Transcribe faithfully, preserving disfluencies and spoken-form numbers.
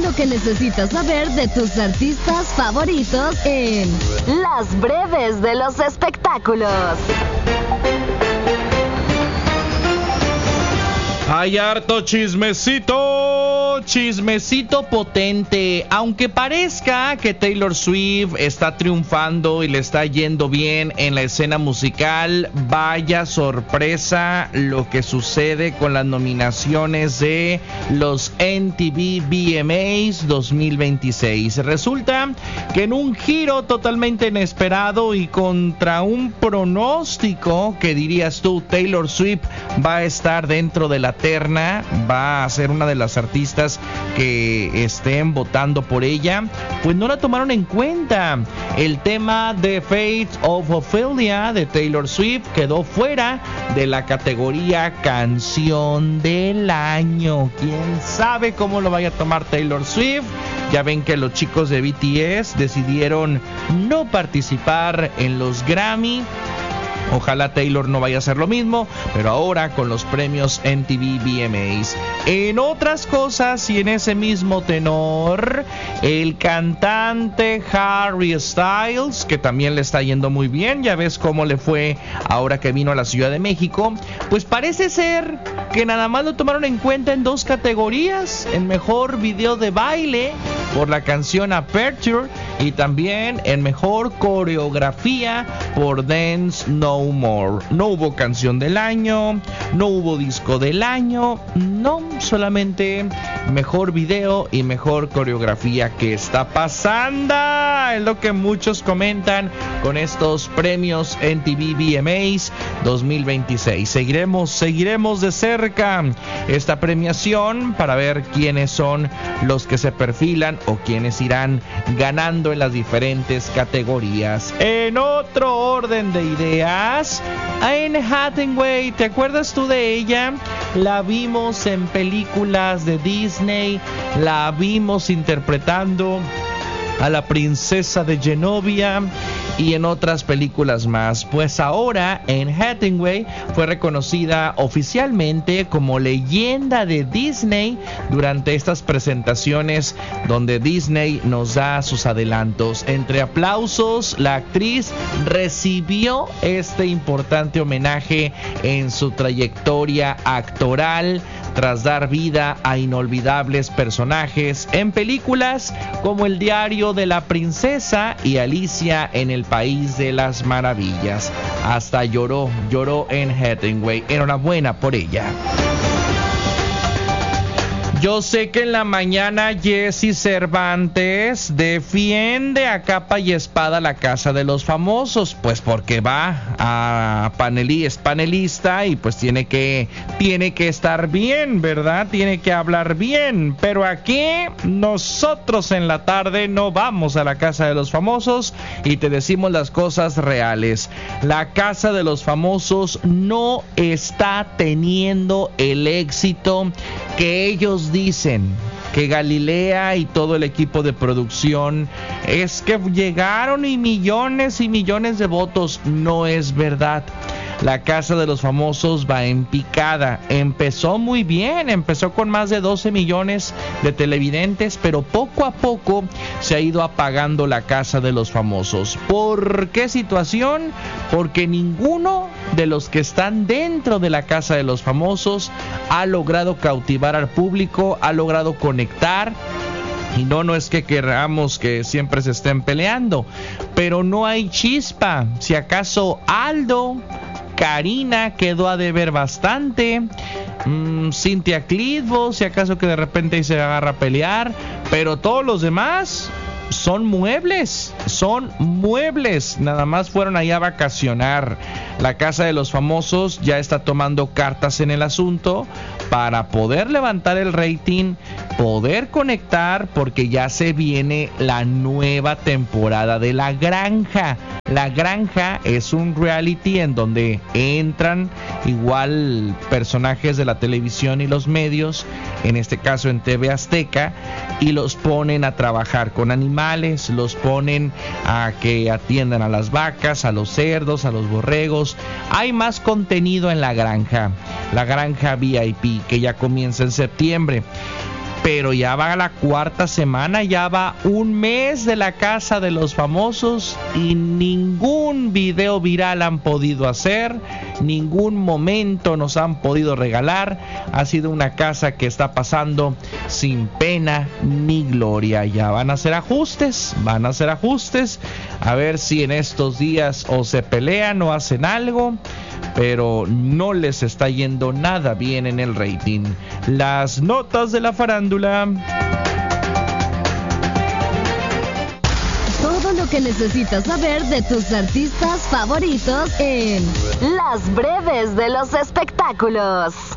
lo que necesitas saber de tus artistas favoritos en Las Breves de los Espectáculos. Hay harto chismecito, chismecito potente. Aunque parezca que Taylor Swift está triunfando y le está yendo bien en la escena musical, vaya sorpresa lo que sucede con las nominaciones de los M T V V M As dos mil veintiséis. Resulta que en un giro totalmente inesperado y contra un pronóstico que dirías tú, Taylor Swift va a estar dentro de la terna, va a ser una de las artistas que estén votando por ella, pues no la tomaron en cuenta. El tema de Fate of Ophelia de Taylor Swift quedó fuera de la categoría Canción del Año. ¿Quién sabe cómo lo vaya a tomar Taylor Swift? Ya ven que los chicos de B T S decidieron no participar en los Grammy. Ojalá Taylor no vaya a hacer lo mismo, pero ahora con los premios M T V V M As. En otras cosas y en ese mismo tenor, el cantante Harry Styles, que también le está yendo muy bien, ya ves cómo le fue ahora que vino a la Ciudad de México, pues parece ser que nada más lo tomaron en cuenta en dos categorías: en mejor video de baile por la canción Aperture y también en mejor coreografía por Dance No More. No hubo canción del año, no hubo disco del año, no, solamente mejor video y mejor coreografía. ¿Qué está pasando? Es lo que muchos comentan con estos premios M T V V M As dos mil veintiséis. Seguiremos, seguiremos de cerca esta premiación para ver quiénes son los que se perfilan o quiénes irán ganando en las diferentes categorías. En otro orden de ideas, Anne Hathaway, ¿te acuerdas tú de ella? La vimos en películas de Disney, la vimos interpretando a la princesa de Genovia y en otras películas más. Pues ahora Anne Hathaway fue reconocida oficialmente como leyenda de Disney durante estas presentaciones donde Disney nos da sus adelantos. Entre aplausos, la actriz recibió este importante homenaje en su trayectoria actoral tras dar vida a inolvidables personajes en películas como El Diario de la Princesa y Alicia en el País de las Maravillas. Hasta lloró, lloró Anne Hathaway. Enhorabuena por ella. Yo sé que en la mañana Jessy Cervantes defiende a capa y espada la Casa de los Famosos, pues porque va a panelista, es panelista y pues tiene que tiene que estar bien, ¿verdad? Tiene que hablar bien, pero aquí nosotros en la tarde no vamos a la Casa de los Famosos y te decimos las cosas reales. La Casa de los Famosos no está teniendo el éxito que ellos dicen, que Galilea y todo el equipo de producción es que llegaron y millones y millones de votos. No es verdad. La Casa de los Famosos va en picada. Empezó muy bien, empezó con más de doce millones de televidentes, pero poco a poco se ha ido apagando la Casa de los Famosos. ¿Por qué situación? Porque ninguno de los que están dentro de la Casa de los Famosos ha logrado cautivar al público, ha logrado conectar. Y no, no es que queramos que siempre se estén peleando, pero no hay chispa. Si acaso Aldo, Karina quedó a deber bastante, mm, Cintia Clitbo, si acaso que de repente se agarra a pelear, pero todos los demás son muebles, son muebles, nada más fueron ahí a vacacionar. La Casa de los Famosos ya está tomando cartas en el asunto para poder levantar el rating, poder conectar, porque ya se viene la nueva temporada de La Granja. La Granja es un reality en donde entran igual personajes de la televisión y los medios, en este caso en T V Azteca, y los ponen a trabajar con animales, los ponen a que atiendan a las vacas, a los cerdos, a los borregos. Hay más contenido en La Granja, La Granja V I P, que ya comienza en septiembre. pero ya va la cuarta semana, ya va un mes de la Casa de los Famosos y ningún video viral han podido hacer, ningún momento nos han podido regalar. Ha sido una casa que está pasando sin pena ni gloria. Ya van a hacer ajustes, van a hacer ajustes, a ver si en estos días o se pelean o hacen algo, pero no les está yendo nada bien en el rating. Las notas de la farándula. Todo lo que necesitas saber de tus artistas favoritos en Las Breves de los Espectáculos.